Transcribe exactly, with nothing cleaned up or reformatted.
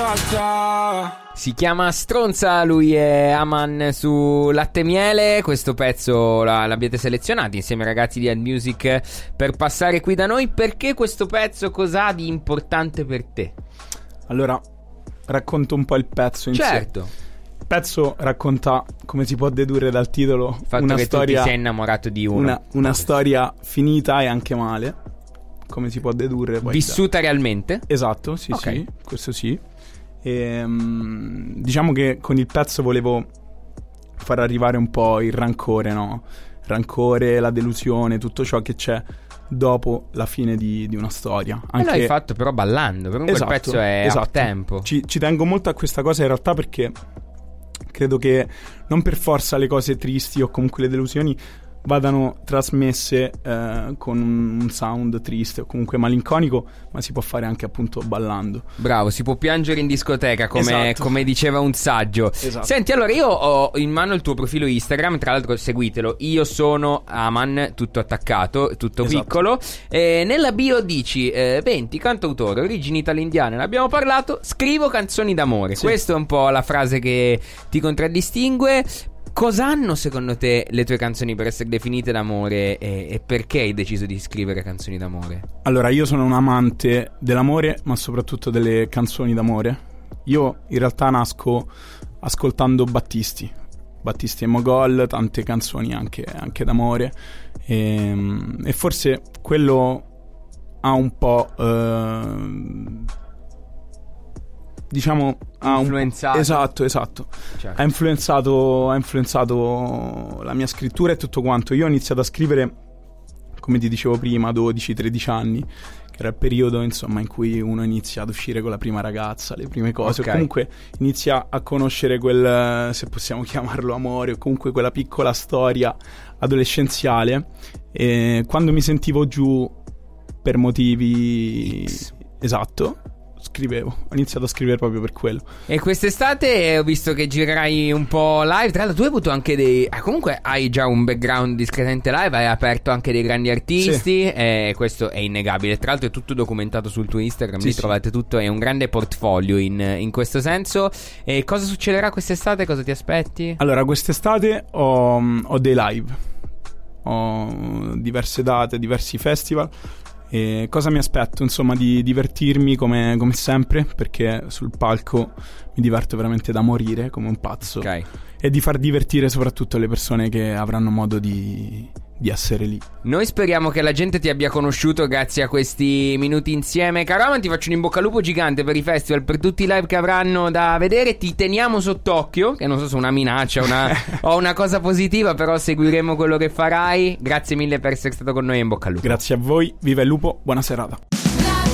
realtà. Si chiama Stronza, lui è Aman su Latte Miele. Questo pezzo la, l'abbiate selezionato insieme ai ragazzi di Head Music per passare qui da noi. Perché questo pezzo cos'ha di importante per te? Allora, racconto un po' il pezzo in Certo. sé. Il pezzo racconta, come si può dedurre dal titolo, Il fatto una che storia, tu ti sei innamorato di uno. Una, una storia finita e anche male, come si può dedurre poi vissuta da... realmente? Esatto, sì, Okay. sì, questo sì. E, um, diciamo che con il pezzo volevo far arrivare un po' il rancore, no? Il rancore, la delusione, tutto ciò che c'è dopo la fine di, di una storia. Anche... E l'hai fatto però ballando, perché esatto, quel pezzo è esatto. up tempo. Ci, ci tengo molto a questa cosa in realtà, perché credo che non per forza le cose tristi o comunque le delusioni vadano trasmesse eh, con un sound triste o comunque malinconico, ma si può fare anche appunto ballando. Bravo, si può piangere in discoteca, come, Esatto. come diceva un saggio. Esatto. Senti, allora io ho in mano il tuo profilo Instagram, tra l'altro seguitelo, io sono Aman, tutto attaccato, tutto Esatto. piccolo, e nella bio dici eh, venti, cantautore, origini italo-indiane, ne abbiamo parlato, scrivo canzoni d'amore. Sì. Questa è un po' la frase che ti contraddistingue. Cosa hanno secondo te le tue canzoni per essere definite d'amore, e, e perché hai deciso di scrivere canzoni d'amore? Allora, io sono un amante dell'amore, ma soprattutto delle canzoni d'amore. Io in realtà nasco ascoltando Battisti Battisti e Mogol, tante canzoni anche, anche d'amore, e, e forse quello ha un po' eh, diciamo ha influenzato. Un... esatto, esatto. Certo. Ha influenzato, ha influenzato la mia scrittura e tutto quanto. Io ho iniziato a scrivere, come ti dicevo prima, dodici tredici anni, che era il periodo insomma in cui uno inizia ad uscire con la prima ragazza, le prime cose, Okay. o comunque inizia a conoscere quel, se possiamo chiamarlo amore, o comunque quella piccola storia adolescenziale. E quando mi sentivo giù per motivi X. esatto, scrivevo, ho iniziato a scrivere proprio per quello. E quest'estate ho visto che girerai un po' live. Tra l'altro tu hai avuto anche dei ah, comunque hai già un background discretamente live. Hai aperto anche dei grandi artisti, sì. E questo è innegabile. Tra l'altro è tutto documentato sul tuo Instagram, Sì, lì sì. trovate tutto. È un grande portfolio in, in questo senso. E cosa succederà quest'estate? Cosa ti aspetti? Allora, quest'estate ho, ho dei live, ho diverse date, diversi festival. E cosa mi aspetto? Insomma, di divertirmi come, come sempre, perché sul palco mi diverto veramente da morire come un pazzo. Ok. E di far divertire soprattutto le persone che avranno modo di, di essere lì. Noi speriamo che la gente ti abbia conosciuto grazie a questi minuti insieme. Caro Aman, ti faccio un in bocca al lupo gigante per i festival, per tutti i live che avranno da vedere. Ti teniamo sott'occhio, che non so se è una minaccia una, o una cosa positiva, però seguiremo quello che farai. Grazie mille per essere stato con noi, in bocca al lupo. Grazie a voi, viva il lupo, buona serata.